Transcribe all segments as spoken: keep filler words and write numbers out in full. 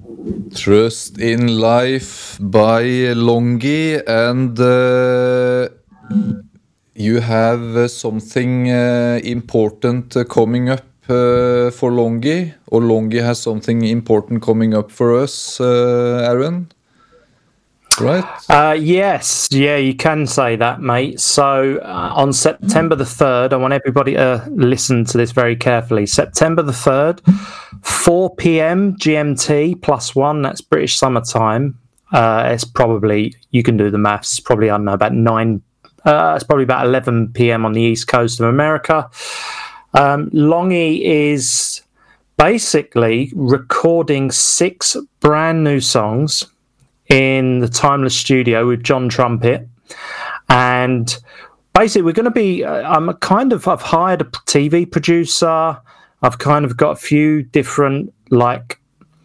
Trust in Life by Longy, and uh, you have uh, something uh, important uh, coming up uh, for Longy, or Longy has something important coming up for us, uh, Aaron? Right? Uh, yes, yeah, you can say that, mate. So uh, on September the third, I want everybody to listen to this very carefully. September the third, four p.m. G M T plus one, that's British summer time. Uh, it's probably, you can do the maths, it's probably, I don't know, about nine, uh, it's probably about eleven p.m. on the East Coast of America. Um, Longy is basically recording six brand new songs in the Timeless studio with John Trumpet, and basically we're going to be uh, I'm kind of I've hired a T V producer. I've kind of got a few different like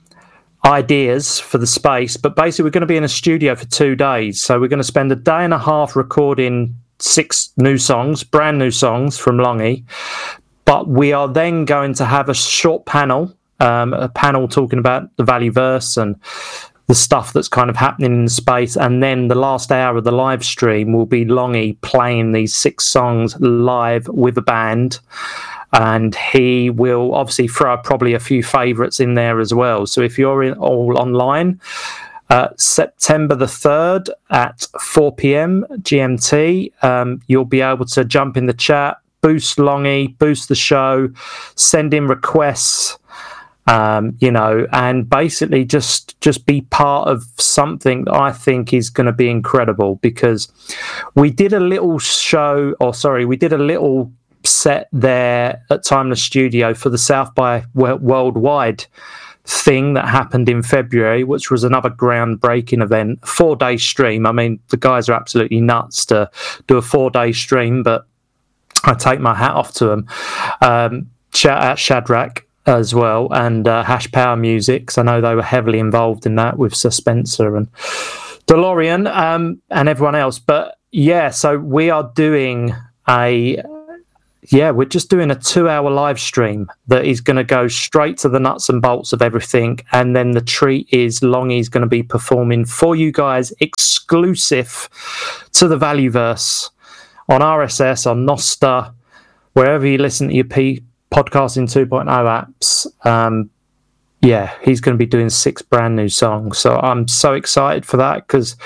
ideas for the space, but basically we're going to be in a studio for two days. So we're going to spend a day and a half recording six new songs, brand new songs from Longy, but we are then going to have a short panel, um, a panel talking about the Valleyverse and the stuff that's kind of happening in space, and then the last hour of the live stream will be Longy playing these six songs live with a band, and he will obviously throw probably a few favourites in there as well. So if you're in, all online, uh, September the third at four p.m. G M T, um, you'll be able to jump in the chat, boost Longy, boost the show, send in requests, Um, you know, and basically just just be part of something that I think is going to be incredible, because we did a little show, or sorry, we did a little set there at Timeless Studio for the South by Worldwide thing that happened in February, which was another groundbreaking event, four-day stream. I mean, the guys are absolutely nuts to do a four-day stream, but I take my hat off to them. Um, shout out Shadrach as well, and uh, Hash Power Music, because I know they were heavily involved in that with Sir Spencer and DeLorean um, and everyone else. But yeah, so we are doing a yeah, we're just doing a two-hour live stream that is going to go straight to the nuts and bolts of everything, and then the treat is Longy's going to be performing for you guys exclusive to the Valleyverse on R S S, on Nostr, wherever you listen to your P. Podcasting two point oh apps. Um, yeah, he's going to be doing six brand new songs, so I'm so excited for that, because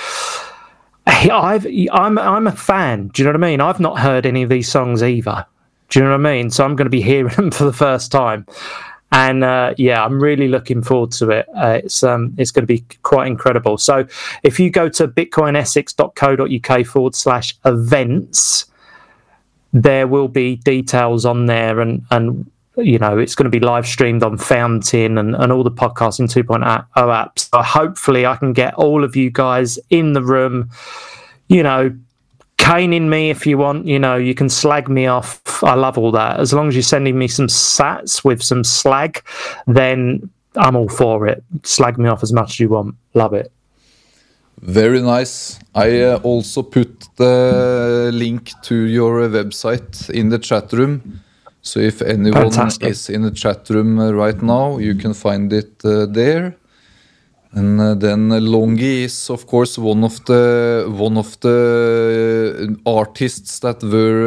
I've I'm I'm a fan. Do you know what I mean? I've not heard any of these songs either. Do you know what I mean? So I'm going to be hearing them for the first time, and uh, yeah, I'm really looking forward to it. Uh, it's um it's going to be quite incredible. So if you go to bitcoinessex.co.uk forward slash events, there will be details on there, and, and you know, it's going to be live streamed on Fountain and, and all the Podcasting two point oh apps. So hopefully I can get all of you guys in the room, you know, caning me if you want, you know, you can slag me off. I love all that. As long as you're sending me some sats with some slag, then I'm all for it. Slag me off as much as you want. Love it. Very nice. I uh, also put the link to your uh, website in the chat room. So if anyone Fantastic. is in the chat room uh, right now, you can find it uh, there. And uh, then uh, Longy is, of course, one of the one of the artists that were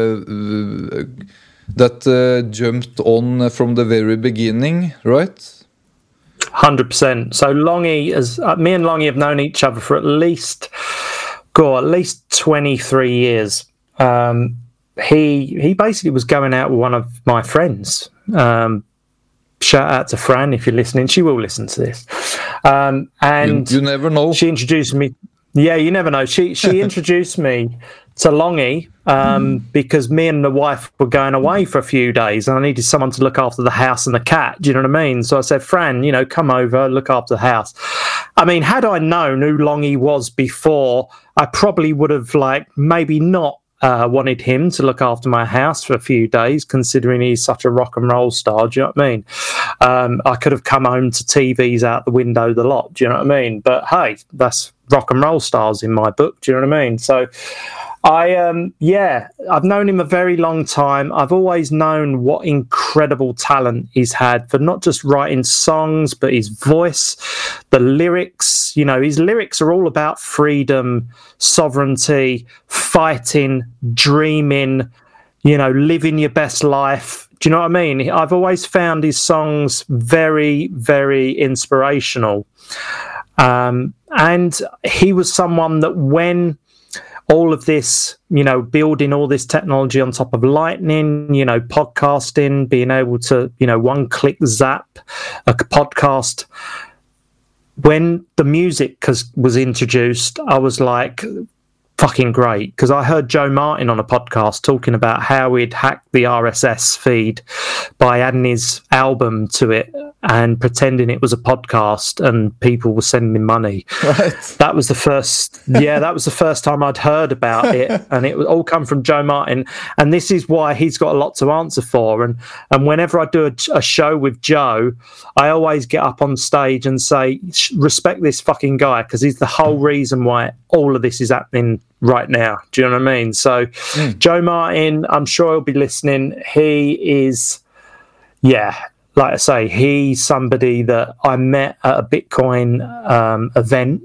uh, that uh, jumped on from the very beginning, right? one hundred percent. So Longy, as uh, me and Longy have known each other for at least, God, at least twenty-three years. Um, he he basically was going out with one of my friends. Um, shout out to Fran if you're listening. She will listen to this. Um, and you, you never know. She introduced me. Yeah, you never know. She she introduced me to Longy um, because me and the wife were going away for a few days, and I needed someone to look after the house and the cat. Do you know what I mean? So I said, Fran, you know, come over, look after the house. I mean, had I known who Longy was before, I probably would have, like, maybe not uh, wanted him to look after my house for a few days, considering he's such a rock and roll star. Do you know what I mean? Um, I could have come home to T Vs out the window the lot. Do you know what I mean? But hey, that's rock and roll stars in my book. Do you know what I mean? So I um yeah, I've known him a very long time. I've always known what incredible talent he's had for not just writing songs, but his voice, the lyrics. You know, his lyrics are all about freedom, sovereignty, fighting, dreaming, you know, living your best life. Do you know what I mean? I've always found his songs very, very inspirational. Um, and he was someone that when all of this, you know, building all this technology on top of Lightning, you know, podcasting, being able to, you know, one click zap a podcast. When the music was introduced, I was like, fucking great, because I heard Joe Martin on a podcast talking about how he'd hacked the R S S feed by adding his album to it and pretending it was a podcast, and people were sending him money. Right. That was the first, yeah, that was the first time I'd heard about it, and it all come from Joe Martin. And this is why he's got a lot to answer for. And and whenever I do a, a show with Joe, I always get up on stage and say, respect this fucking guy, because he's the whole reason why all of this is happening right now. Do you know what I mean? So mm. Joe Martin, I'm sure he'll be listening. He is, yeah, like I say, he's somebody that I met at a Bitcoin um, event,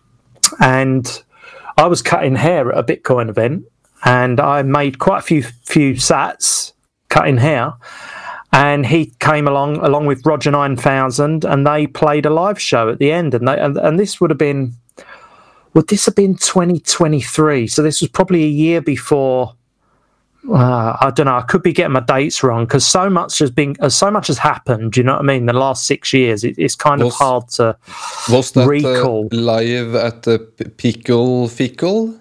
and I was cutting hair at a Bitcoin event, and I made quite a few few sats cutting hair, and he came along along with Roger nine thousand, and they played a live show at the end, and they, and, and this would have been, would this have been twenty twenty-three? So this was probably a year before. Uh, I don't know. I could be getting my dates wrong, because so much has been, uh, so much has happened. Do you know what I mean? The last six years, it, it's kind was, of hard to was that, recall. Uh, live at the Pickle Fickle?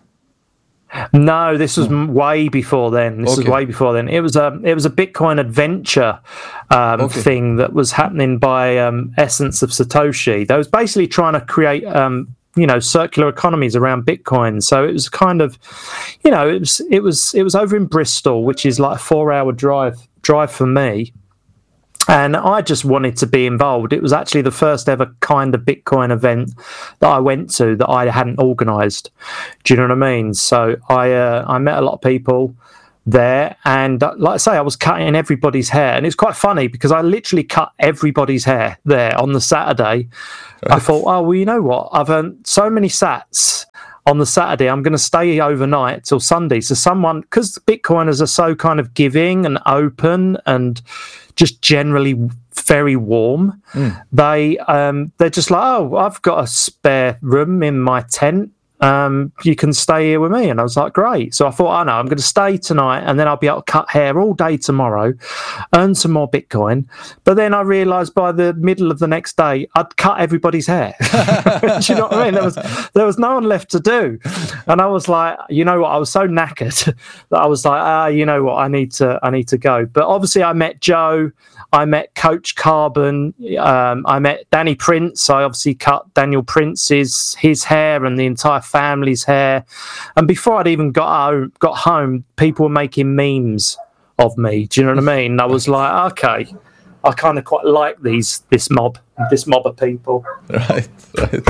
No, this was oh. way before then. This okay. was way before then. It was a it was a Bitcoin adventure um, okay. thing that was happening by um, Essence of Satoshi. They was basically trying to create. Um, you know, circular economies around Bitcoin. So it was kind of, you know, it was it was it was over in Bristol, which is like a four-hour drive drive for me. And I just wanted to be involved. It was actually the first ever kind of Bitcoin event that I went to that I hadn't organised. Do you know what I mean? So I uh, I met a lot of people there, and uh, like I say, I was cutting everybody's hair, and it's quite funny because I literally cut everybody's hair there on the Saturday. Right. I thought, oh well, you know what? I've earned so many sats on the Saturday. I'm going to stay overnight till Sunday. So someone, because Bitcoiners are so kind of giving and open and just generally very warm, mm. they um, they're just like, oh, I've got a spare room in my tent. Um, you can stay here with me. And I was like, great. So I thought, oh no, I'm going to stay tonight, and then I'll be able to cut hair all day tomorrow, earn some more Bitcoin. But then I realised by the middle of the next day, I'd cut everybody's hair. Do you know what I mean? There was there was no one left to do. And I was like, you know what? I was so knackered that I was like, ah, you know what? I need to I need to go. But obviously I met Joe. I met Coach Carbon. Um, I met Danny Prince. I obviously cut Daniel Prince's his hair and the entire family's hair. And before I'd even got home, got home, people were making memes of me. Do you know what I mean? And I was like, okay, I kind of quite like these this mob, this mob of people. Right, right.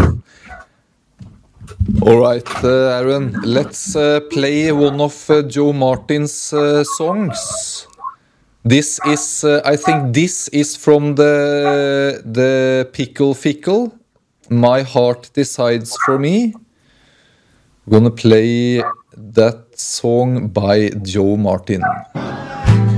All right, uh, Aaron. Let's uh, play one of uh, Joe Martin's uh, songs. This is, uh, I think, this is from the the Pickle Fickle. My Heart Decides for Me. We're gonna play that song by Joe Martin.